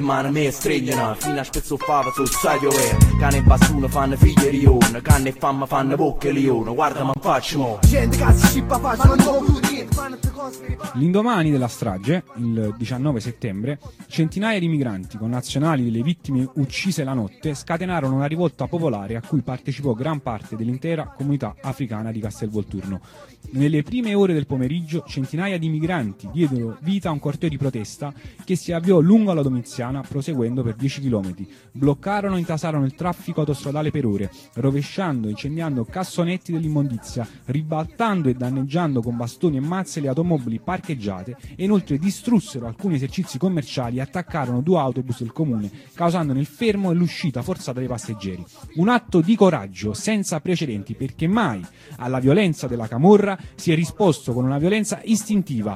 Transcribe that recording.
Ma me stringono fino a spezzofava sul saio cane e bastone fanno figli di lione, canne e famma fanno bocche e lione, guarda ma faccio mo gente che si scippa faccio non più niente. L'indomani della strage, il 19 settembre, centinaia di migranti connazionali delle vittime uccise la notte scatenarono una rivolta popolare a cui partecipò gran parte dell'intera comunità africana di Castelvolturno. Nelle prime ore del pomeriggio centinaia di migranti diedero vita a un corteo di protesta che si avviò lungo la Domiziana proseguendo per 10 km. Bloccarono e intasarono il traffico autostradale per ore, rovesciando e incendiando cassonetti dell'immondizia, ribaltando e danneggiando con bastoni e mazze le automobili parcheggiate e inoltre distrussero alcuni esercizi commerciali e attaccarono 2 autobus del comune, causandone il fermo e l'uscita forzata dei passeggeri. Un atto di coraggio senza precedenti perché mai alla violenza della camorra si è risposto con una violenza istintiva,